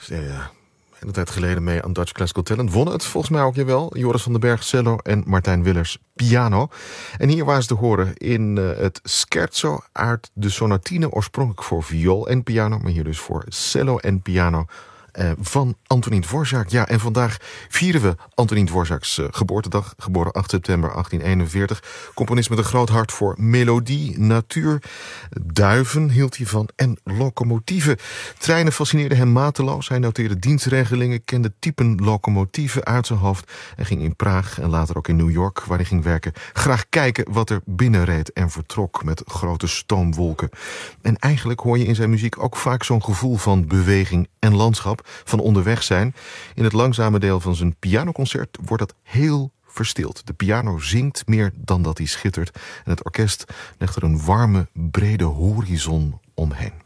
Een tijd geleden mee aan Dutch Classical Talent. Wonnen het volgens mij ook, jawel. Joris van den Berg, cello en Martijn Willers, piano. En hier waren ze te horen in het scherzo uit de sonatine, oorspronkelijk voor viool en piano, maar hier dus voor cello en piano van Antonín Dvořák. Ja, en vandaag vieren we Antonín Dvořák's geboortedag. Geboren 8 september 1841. Componist met een groot hart voor melodie, natuur. Duiven hield hij van en locomotieven. Treinen fascineerden hem mateloos. Hij noteerde dienstregelingen, kende typen locomotieven uit zijn hoofd en ging in Praag en later ook in New York, waar hij ging werken, graag kijken wat er binnenreed en vertrok met grote stoomwolken. En eigenlijk hoor je in zijn muziek ook vaak zo'n gevoel van beweging en landschap, van onderweg zijn. In het langzame deel van zijn pianoconcert wordt dat heel verstild. De piano zingt meer dan dat hij schittert en het orkest legt er een warme, brede horizon omheen.